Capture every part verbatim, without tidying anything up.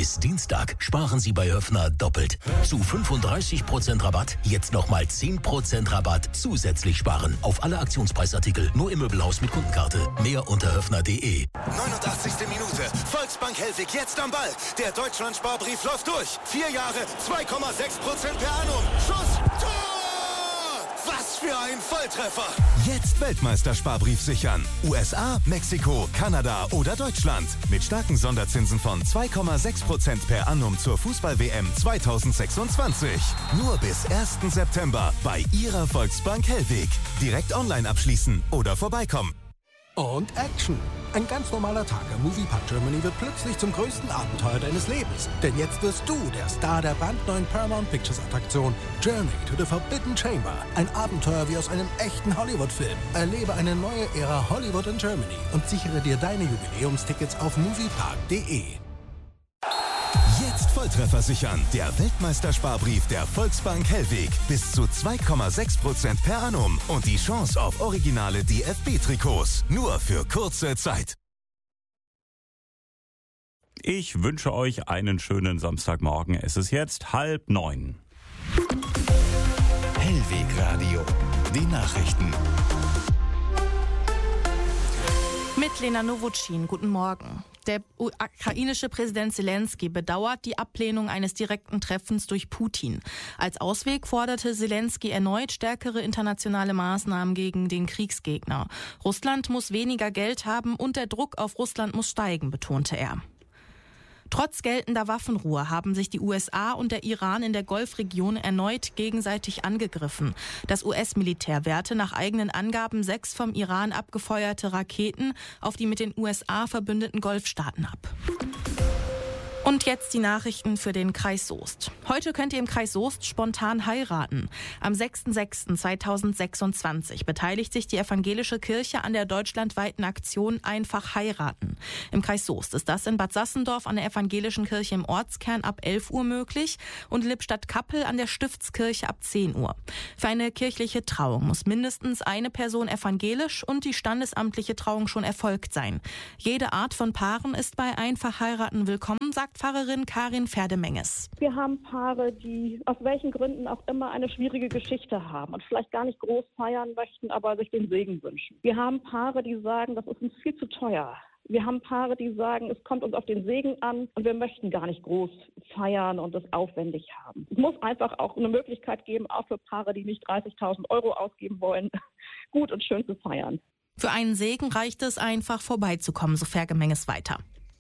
Bis Dienstag sparen Sie bei Höffner doppelt. Zu fünfunddreißig Prozent Rabatt jetzt nochmal zehn Prozent Rabatt zusätzlich sparen. Auf alle Aktionspreisartikel, nur im Möbelhaus mit Kundenkarte. Mehr unter höffner punkt de. neunundachtzigste Minute. Volksbank Hellwig jetzt am Ball. Der Deutschland-Sparbrief läuft durch. Vier Jahre, zwei Komma sechs Prozent per annum. Schuss, Tor! Was für ein Volltreffer! Jetzt Weltmeistersparbrief sichern. U S A, Mexiko, Kanada oder Deutschland. Mit starken Sonderzinsen von zwei Komma sechs Prozent per annum zur Fußball-W M zweitausendsechsundzwanzig. Nur bis ersten September bei Ihrer Volksbank Hellwig. Direkt online abschließen oder vorbeikommen. Und Action! Ein ganz normaler Tag am Moviepark Germany wird plötzlich zum größten Abenteuer deines Lebens. Denn jetzt wirst du der Star der brandneuen Paramount Pictures Attraktion Journey to the Forbidden Chamber. Ein Abenteuer wie aus einem echten Hollywood-Film. Erlebe eine neue Ära Hollywood in Germany und sichere dir deine Jubiläumstickets auf moviepark punkt de. Jetzt Volltreffer sichern. Der Weltmeistersparbrief der Volksbank Hellwig. Bis zu zwei Komma sechs Prozent per annum. Und die Chance auf originale D F B-Trikots. Nur für kurze Zeit. Ich wünsche euch einen schönen Samstagmorgen. Es ist jetzt halb neun. Hellwig Radio. Die Nachrichten. Mit Lena Nowotschin. Guten Morgen. Der ukrainische Präsident Zelensky bedauert die Ablehnung eines direkten Treffens durch Putin. Als Ausweg forderte Zelensky erneut stärkere internationale Maßnahmen gegen den Kriegsgegner. Russland muss weniger Geld haben und der Druck auf Russland muss steigen, betonte er. Trotz geltender Waffenruhe haben sich die U S A und der Iran in der Golfregion erneut gegenseitig angegriffen. Das U S-Militär wehrte nach eigenen Angaben sechs vom Iran abgefeuerte Raketen auf die mit den U S A verbündeten Golfstaaten ab. Und jetzt die Nachrichten für den Kreis Soest. Heute könnt ihr im Kreis Soest spontan heiraten. Am sechster sechster zweitausendsechsundzwanzig beteiligt sich die evangelische Kirche an der deutschlandweiten Aktion Einfach heiraten. Im Kreis Soest ist das in Bad Sassendorf an der evangelischen Kirche im Ortskern ab elf Uhr möglich und Lippstadt-Kappel an der Stiftskirche ab zehn Uhr. Für eine kirchliche Trauung muss mindestens eine Person evangelisch und die standesamtliche Trauung schon erfolgt sein. Jede Art von Paaren ist bei Einfach heiraten willkommen, sagt Pfarrerin Karin Pferdemenges. Wir haben Paare, die aus welchen Gründen auch immer eine schwierige Geschichte haben und vielleicht gar nicht groß feiern möchten, aber sich den Segen wünschen. Wir haben Paare, die sagen, das ist uns viel zu teuer. Wir haben Paare, die sagen, es kommt uns auf den Segen an und wir möchten gar nicht groß feiern und es aufwendig haben. Es muss einfach auch eine Möglichkeit geben, auch für Paare, die nicht dreißigtausend Euro ausgeben wollen, gut und schön zu feiern. Für einen Segen reicht es einfach vorbeizukommen, so Pferdemenges weiter.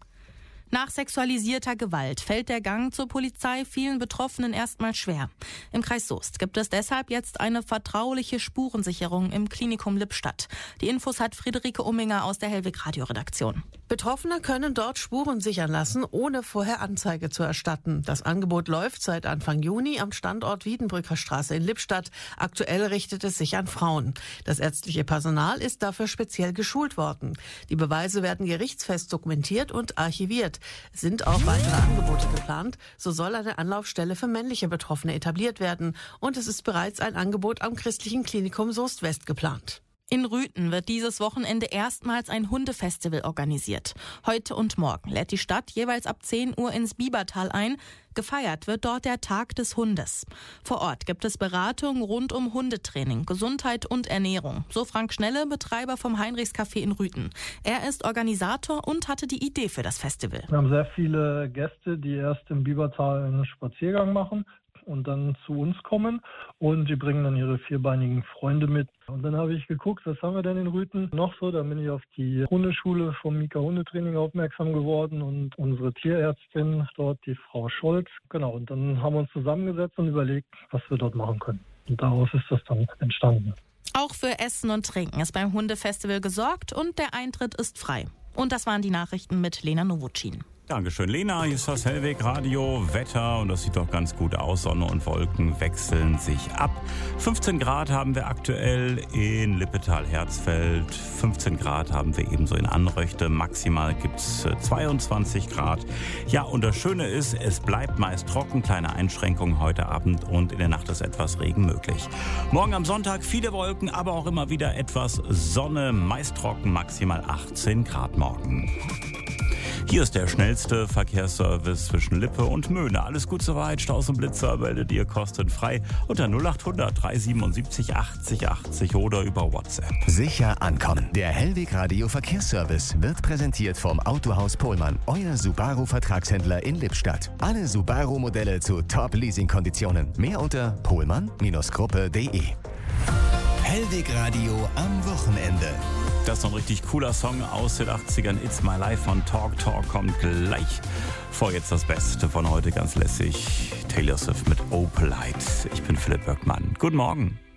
Nach sexualisierter Gewalt fällt der Gang zur Polizei vielen Betroffenen erstmal schwer. Im Kreis Soest gibt es deshalb jetzt eine vertrauliche Spurensicherung im Klinikum Lippstadt. Die Infos hat Friederike Umminger aus der Hellwig Radio-Redaktion. Betroffene können dort Spuren sichern lassen, ohne vorher Anzeige zu erstatten. Das Angebot läuft seit Anfang Juni am Standort Wiedenbrücker Straße in Lippstadt. Aktuell richtet es sich an Frauen. Das ärztliche Personal ist dafür speziell geschult worden. Die Beweise werden gerichtsfest dokumentiert und archiviert. Es sind auch weitere Angebote geplant. So soll eine Anlaufstelle für männliche Betroffene etabliert werden. Und es ist bereits ein Angebot am christlichen Klinikum Soest West geplant. In Rüthen wird dieses Wochenende erstmals ein Hundefestival organisiert. Heute und morgen lädt die Stadt jeweils ab zehn Uhr ins Biebertal ein. Gefeiert wird dort der Tag des Hundes. Vor Ort gibt es Beratungen rund um Hundetraining, Gesundheit und Ernährung. So Frank Schnelle, Betreiber vom Heinrichscafé in Rüthen. Er ist Organisator und hatte die Idee für das Festival. Wir haben sehr viele Gäste, die erst im Biebertal einen Spaziergang machen und dann zu uns kommen und die bringen dann ihre vierbeinigen Freunde mit. Und dann habe ich geguckt, was haben wir denn in Rüthen noch so? Dann bin ich auf die Hundeschule vom Mika Hundetraining aufmerksam geworden und unsere Tierärztin dort, die Frau Scholz. Genau, und dann haben wir uns zusammengesetzt und überlegt, was wir dort machen können. Und daraus ist das dann entstanden. Auch für Essen und Trinken ist beim Hundefestival gesorgt und der Eintritt ist frei. Und das waren die Nachrichten mit Lena Nowotschin. Dankeschön, Lena. Hier ist das Hellwig Radio Wetter und das sieht doch ganz gut aus. Sonne und Wolken wechseln sich ab. fünfzehn Grad haben wir aktuell in Lippetal-Herzfeld. fünfzehn Grad haben wir ebenso in Anröchte. Maximal gibt es zweiundzwanzig Grad. Ja, und das Schöne ist, es bleibt meist trocken. Kleine Einschränkungen heute Abend und in der Nacht ist etwas Regen möglich. Morgen am Sonntag viele Wolken, aber auch immer wieder etwas Sonne. Meist trocken, maximal achtzehn Grad morgen. Hier ist der schnellste Verkehrsservice zwischen Lippe und Möhne. Alles gut soweit. Staus und Blitzer meldet ihr kostenfrei unter null acht hundert drei siebenundsiebzig achtzig achtzig oder über WhatsApp. Sicher ankommen. Der Hellweg Radio Verkehrsservice wird präsentiert vom Autohaus Pohlmann, euer Subaru-Vertragshändler in Lippstadt. Alle Subaru-Modelle zu Top-Leasing-Konditionen. Mehr unter pohlmann Gruppe punkt de. Hellweg Radio am Wochenende. Das ist noch ein richtig cooler Song aus den achtzigern. It's My Life von Talk Talk kommt gleich. Vor jetzt das Beste von heute, ganz lässig. Taylor Swift mit Opalite. Ich bin Philipp Böckmann. Guten Morgen.